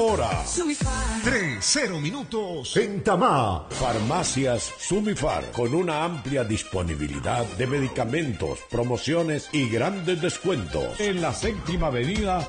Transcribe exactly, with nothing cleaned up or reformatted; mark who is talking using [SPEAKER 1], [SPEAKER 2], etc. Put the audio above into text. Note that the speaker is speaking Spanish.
[SPEAKER 1] Hora tres, cero minutos en Tamá. Farmacias Sumifar, con una amplia disponibilidad de medicamentos, promociones y grandes descuentos. En la séptima avenida